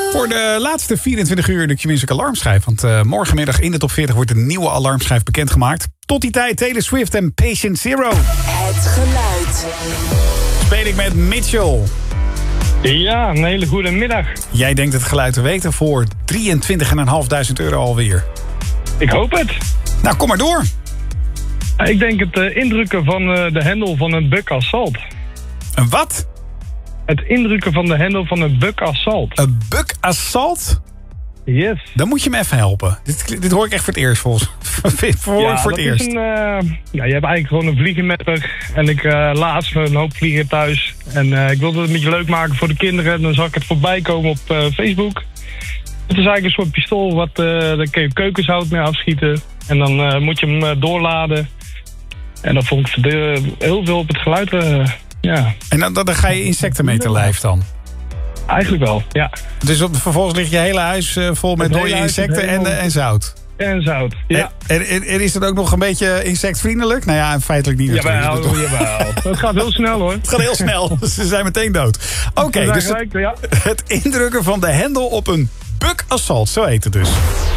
Voor de laatste 24 uur de Q-Music alarmschijf. Want morgenmiddag in de top 40 wordt de nieuwe alarmschijf bekendgemaakt. Tot die tijd Taylor Swift en Patient Zero. Het geluid. Speel ik met Mitchell. Ja, een hele goede middag. Jij denkt het geluid te weten voor €23.500 alweer. Ik hoop het. Nou, kom maar door. Ik denk het indrukken van de hendel van een Buck Assault. Een wat? Het indrukken van de hendel van een Buck Assault. Een Buck Assault? Yes. Dan moet je me even helpen. Dit hoor ik echt voor het eerst volgens voor het eerst. Is je hebt eigenlijk gewoon een vliegenmetter. En ik laatst een hoop vliegen thuis. En ik wilde het een beetje leuk maken voor de kinderen. Dan zag ik het voorbij komen op Facebook. Het is eigenlijk een soort pistool. Daar kun je keukenzout mee afschieten. En dan moet je hem doorladen. En dan vond ik heel veel op het geluid. Ja. En dan ga je insecten mee te lijf dan? Eigenlijk wel, ja. Dus vervolgens ligt je hele huis vol met dode insecten en zout? En zout, ja. En is het ook nog een beetje insectvriendelijk? Nou ja, feitelijk niet. Jawel. Het gaat heel snel hoor. Het gaat heel snel, ze zijn meteen dood. Oké, dus het indrukken van de hendel op een Buck Assault, zo heet het dus.